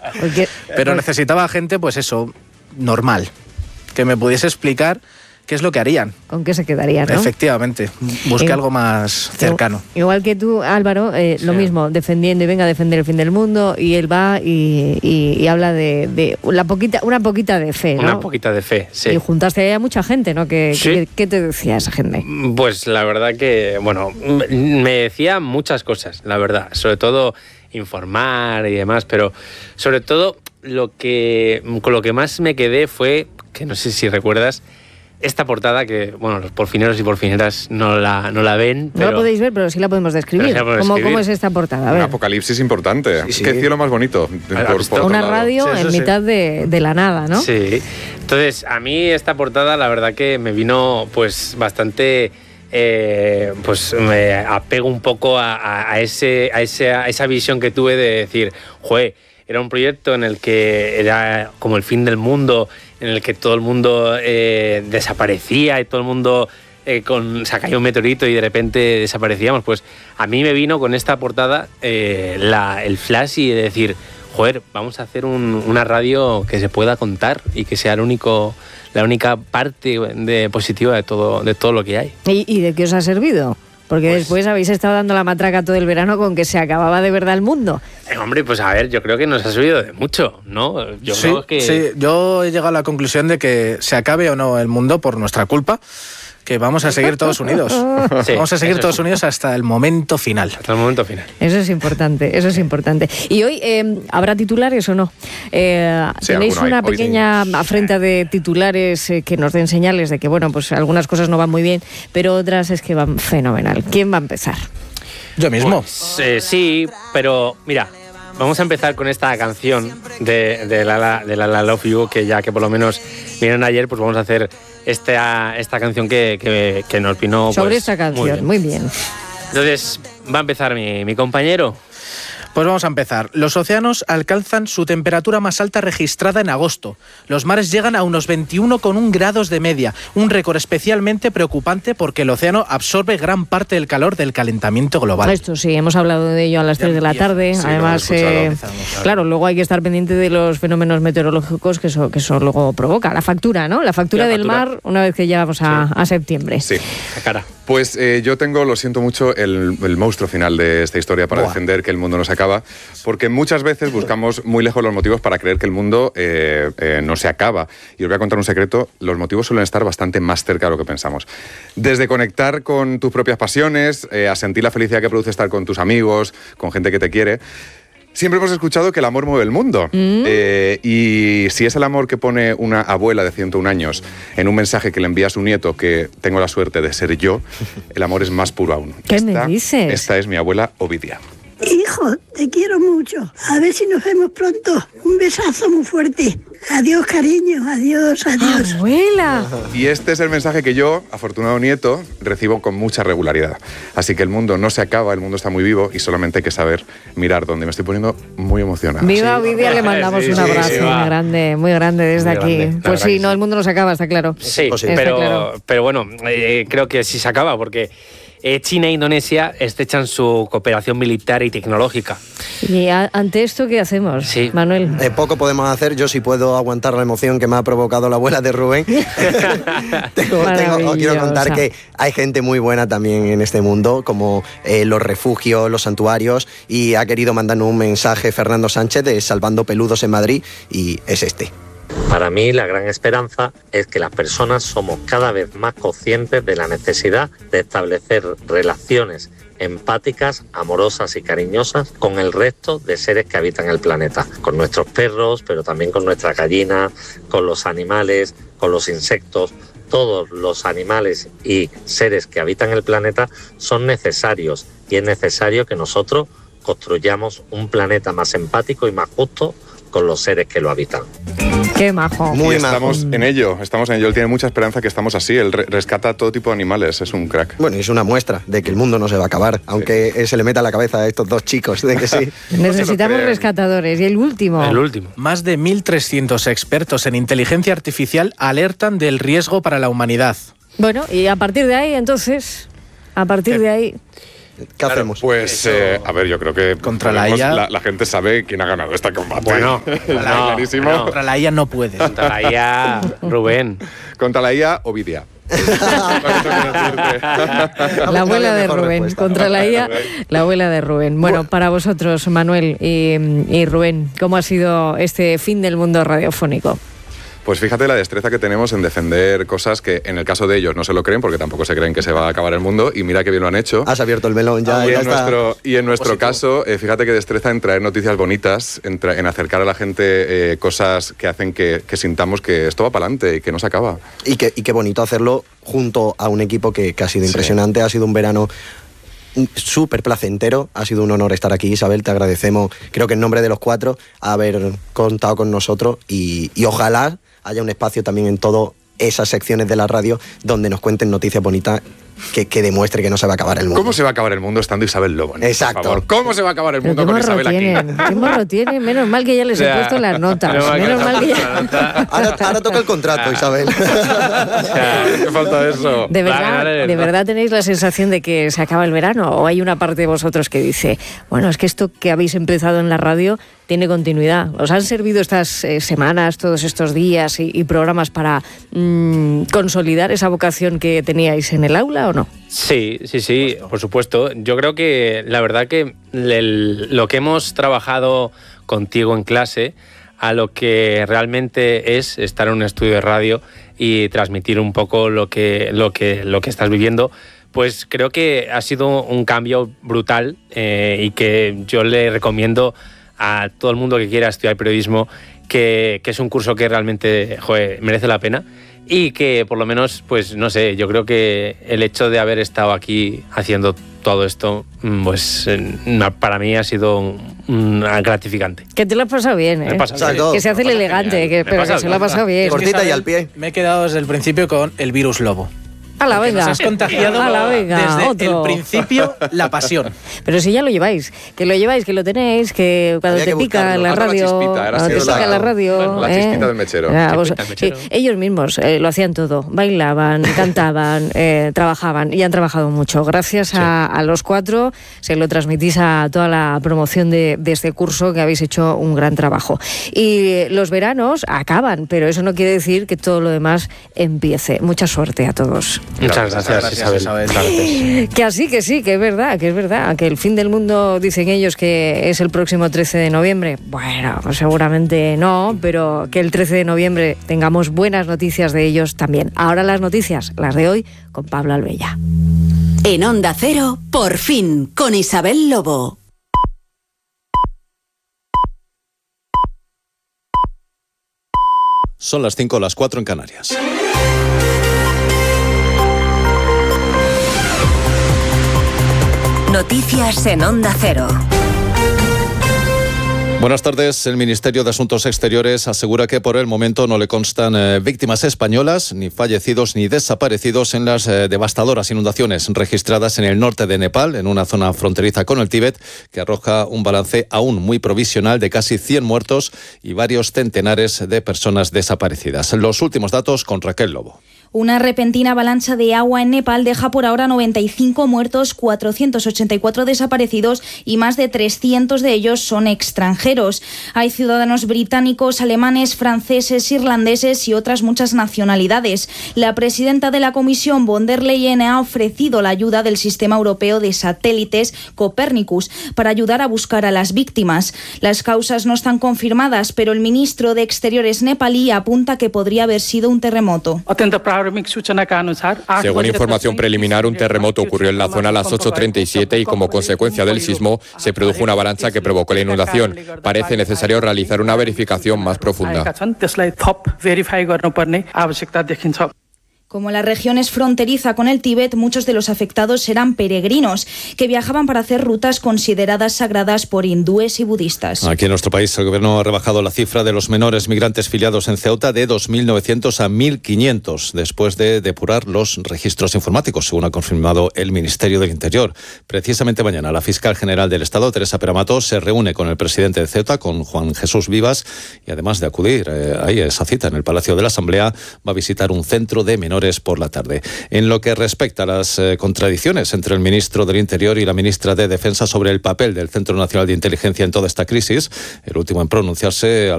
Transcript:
Pero necesitaba gente, pues eso, normal, que me pudiese explicar qué es lo que harían. ¿Con qué se quedarían, no? Efectivamente, busqué algo más cercano. Igual que tú, Álvaro, lo mismo, defendiendo y venga a defender el fin del mundo, y él va y habla de una poquita de fe, ¿no? Una poquita de fe, sí. Y juntaste ahí a mucha gente, ¿no? ¿Qué te decía esa gente? Pues la verdad que, bueno, me decía muchas cosas, la verdad, sobre todo informar y demás, pero sobre todo con lo que más me quedé fue, que no sé si recuerdas, esta portada que, bueno, los porfineros y porfineras no la ven. Pero... No la podéis ver, pero sí la podemos describir. ¿Cómo es esta portada? A ver. Un apocalipsis importante. Sí. Qué cielo más bonito. Por una radio en mitad de la nada, ¿no? Sí. Entonces, a mí esta portada, la verdad que me vino pues bastante... pues me apego un poco a esa visión que tuve de decir, joder, era un proyecto en el que era como el fin del mundo, en el que todo el mundo desaparecía y todo el mundo se caía un meteorito y de repente desaparecíamos. Pues a mí me vino con esta portada el flash y de decir, joder, vamos a hacer una radio que se pueda contar y que sea la única parte positiva de todo lo que hay. ¿Y de qué os ha servido? Porque pues, después habéis estado dando la matraca todo el verano con que se acababa de verdad el mundo. Hombre, pues a ver, yo creo que nos ha servido de mucho, ¿no? Sí, yo he llegado a la conclusión de que se acabe o no el mundo por nuestra culpa, que vamos a seguir todos unidos. Sí, vamos a seguir todos unidos hasta el momento final. Hasta el momento final. Eso es importante, eso es importante. Y hoy, ¿habrá titulares o no? ¿Tenéis una pequeña afrenta de titulares que nos den señales de que, bueno, pues algunas cosas no van muy bien, pero otras es que van fenomenal? ¿Quién va a empezar? Yo mismo. Pues, sí, pero mira, vamos a empezar con esta canción de La Love You, que ya que por lo menos vinieron ayer, pues vamos a hacer esta canción que nos vino... Sobre pues, esta canción, muy bien. Entonces, va a empezar mi compañero. Pues vamos a empezar. Los océanos alcanzan su temperatura más alta registrada en agosto. Los mares llegan a unos 21,1 grados de media, un récord especialmente preocupante porque el océano absorbe gran parte del calor del calentamiento global. Esto sí, hemos hablado de ello a las 3 de la tarde. Sí, además, claro, luego hay que estar pendiente de los fenómenos meteorológicos que eso luego provoca. La factura, ¿no? La factura del mar una vez que llegamos a septiembre. Sí. La cara. Pues yo tengo, lo siento mucho, el monstruo final de esta historia para defender que el mundo no se acaba, porque muchas veces buscamos muy lejos los motivos para creer que el mundo no se acaba. Y os voy a contar un secreto, los motivos suelen estar bastante más cerca de lo que pensamos. Desde conectar con tus propias pasiones, a sentir la felicidad que produce estar con tus amigos, con gente que te quiere. Siempre hemos escuchado que el amor mueve el mundo. Y si es el amor que pone una abuela de 101 años en un mensaje que le envía a su nieto, que tengo la suerte de ser yo, el amor es más puro aún. ¿Qué me dices? Esta es mi abuela Ovidia. Hijo, te quiero mucho. A ver si nos vemos pronto. Un besazo muy fuerte. Adiós, cariño. Adiós, adiós. ¡Abuela! Y este es el mensaje que yo, afortunado nieto, recibo con mucha regularidad. Así que el mundo no se acaba, el mundo está muy vivo y solamente hay que saber mirar dónde. Me estoy poniendo muy emocionado. Viva Ovidia, le mandamos un abrazo muy grande desde aquí. Grande. Pues sí, no, el mundo no se acaba, está claro. Sí, pero bueno, creo que sí se acaba porque... China e Indonesia estrechan su cooperación militar y tecnológica. ¿Y ante esto qué hacemos, sí. Manuel? Poco podemos hacer. Yo sí puedo aguantar la emoción que me ha provocado la abuela de Rubén. Os quiero contar que hay gente muy buena también en este mundo, como los refugios, los santuarios, y ha querido mandarnos un mensaje Fernando Sánchez de Salvando Peludos en Madrid, y es este. Para mí la gran esperanza es que las personas somos cada vez más conscientes de la necesidad de establecer relaciones empáticas, amorosas y cariñosas con el resto de seres que habitan el planeta, con nuestros perros, pero también con nuestras gallinas, con los animales, con los insectos. Todos los animales y seres que habitan el planeta son necesarios y es necesario que nosotros construyamos un planeta más empático y más justo con los seres que lo habitan. Qué majo. Muy estamos en ello. Él tiene mucha esperanza que estamos así. Él rescata todo tipo de animales. Es un crack. Bueno, es una muestra de que el mundo no se va a acabar, aunque se le meta a la cabeza a estos dos chicos de que sí. Necesitamos rescatadores. Y el último. Más de 1.300 expertos en inteligencia artificial alertan del riesgo para la humanidad. Bueno, y a partir de ahí, entonces, ¿Qué hacemos? Pues, a ver, yo creo que contra la IA la gente sabe quién ha ganado este combate. Bueno, contra la IA no puedes. Contra la IA, Rubén. Contra la IA, Ovidia. La abuela de Rubén, contra la IA, la abuela de Rubén. Bueno, para vosotros, Manuel y Rubén, ¿cómo ha sido este fin del mundo radiofónico? Pues fíjate la destreza que tenemos en defender cosas que en el caso de ellos no se lo creen, porque tampoco se creen que se va a acabar el mundo, y mira que bien lo han hecho. Has abierto el melón ya. Y en nuestro caso, fíjate qué destreza en traer noticias bonitas, en acercar a la gente cosas que hacen que sintamos que esto va para adelante y que no se acaba. Y qué bonito hacerlo junto a un equipo que ha sido impresionante, ha sido un verano súper placentero, ha sido un honor estar aquí, Isabel, te agradecemos, creo que en nombre de los 4, haber contado con nosotros y ojalá haya un espacio también en todas esas secciones de la radio donde nos cuenten noticias bonitas que demuestre que no se va a acabar el mundo. ¿Cómo se va a acabar el mundo estando Isabel Lobo? Exacto. Por favor, ¿cómo se va a acabar el mundo con Isabel aquí? ¿Qué morro tiene? Menos mal que ya les he puesto las notas. Menos mal que ya... Ahora toca el contrato, Isabel. ¿Qué falta eso? ¿De verdad tenéis la sensación de que se acaba el verano? ¿O hay una parte de vosotros que dice, bueno, es que esto que habéis empezado en la radio tiene continuidad? ¿Os han servido estas semanas, todos estos días y programas para consolidar esa vocación que teníais en el aula o no? Sí, por supuesto. Yo creo que la verdad que lo que hemos trabajado contigo en clase a lo que realmente es estar en un estudio de radio y transmitir un poco lo que estás viviendo, pues creo que ha sido un cambio brutal y que yo le recomiendo a todo el mundo que quiera estudiar periodismo que es un curso que realmente merece la pena. Y que por lo menos, pues no sé, yo creo que el hecho de haber estado aquí haciendo todo esto, pues para mí ha sido gratificante. Que te lo has pasado bien, ¿eh? Que se hace el elegante, pero que se lo ha pasado bien. Cortita y al pie. Me he quedado desde el principio con el virus lobo. ¡Hala, venga! Nos has contagiado desde el principio la pasión. Pero si ya lo lleváis, que lo tenéis, que cuando te pica la radio... La chispita del mechero. Ellos mismos lo hacían todo, bailaban, cantaban, trabajaban y han trabajado mucho. Gracias a los 4 se lo transmitís a toda la promoción de este curso, que habéis hecho un gran trabajo. Y los veranos acaban, pero eso no quiere decir que todo lo demás empiece. Mucha suerte a todos. Muchas gracias, Isabel. Que sí, que es verdad, que el fin del mundo dicen ellos que es el próximo 13 de noviembre. Bueno, pues seguramente no, pero que el 13 de noviembre tengamos buenas noticias de ellos también. Ahora las noticias, las de hoy, con Pablo Albella. En Onda Cero, por fin, con Isabel Lobo. Son las 5, las 4 en Canarias. Noticias en Onda Cero. Buenas tardes. El Ministerio de Asuntos Exteriores asegura que por el momento no le constan víctimas españolas, ni fallecidos ni desaparecidos en las devastadoras inundaciones registradas en el norte de Nepal, en una zona fronteriza con el Tíbet, que arroja un balance aún muy provisional de casi 100 muertos y varios centenares de personas desaparecidas. Los últimos datos con Raquel Lobo. Una repentina avalancha de agua en Nepal deja por ahora 95 muertos, 484 desaparecidos y más de 300 de ellos son extranjeros. Hay ciudadanos británicos, alemanes, franceses, irlandeses y otras muchas nacionalidades. La presidenta de la Comisión, von der Leyen, ha ofrecido la ayuda del Sistema Europeo de Satélites Copernicus para ayudar a buscar a las víctimas. Las causas no están confirmadas, pero el ministro de Exteriores nepalí apunta que podría haber sido un terremoto. Según información preliminar, un terremoto ocurrió en la zona a las 8:37 y como consecuencia del sismo se produjo una avalancha que provocó la inundación. Parece necesario realizar una verificación más profunda. Como la región es fronteriza con el Tíbet, muchos de los afectados eran peregrinos que viajaban para hacer rutas consideradas sagradas por hindúes y budistas. Aquí en nuestro país el gobierno ha rebajado la cifra de los menores migrantes filiados en Ceuta de 2.900 a 1.500 después de depurar los registros informáticos, según ha confirmado el Ministerio del Interior. Precisamente mañana la fiscal general del Estado, Teresa Peramato, se reúne con el presidente de Ceuta, con Juan Jesús Vivas, y además de acudir a esa cita en el Palacio de la Asamblea, va a visitar un centro de menores menores por la tarde. En lo que respecta a las contradicciones entre el ministro del Interior y la ministra de Defensa sobre el papel del Centro Nacional de Inteligencia en toda esta crisis, el último en pronunciarse